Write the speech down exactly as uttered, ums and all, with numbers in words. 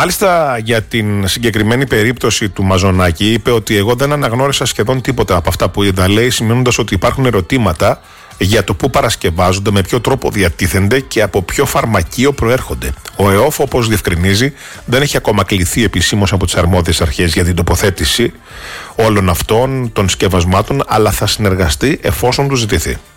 Μάλιστα για την συγκεκριμένη περίπτωση του Μαζονάκη είπε ότι εγώ δεν αναγνώρισα σχεδόν τίποτα από αυτά που είδα, λέει, σημειώνοντας ότι υπάρχουν ερωτήματα για το πού παρασκευάζονται, με ποιο τρόπο διατίθενται και από ποιο φαρμακείο προέρχονται. Ο ΕΟΦ, όπως διευκρινίζει, δεν έχει ακόμα κληθεί επισήμως από τις αρμόδιες αρχές για την τοποθέτηση όλων αυτών των σκευασμάτων, αλλά θα συνεργαστεί εφόσον του ζητηθεί.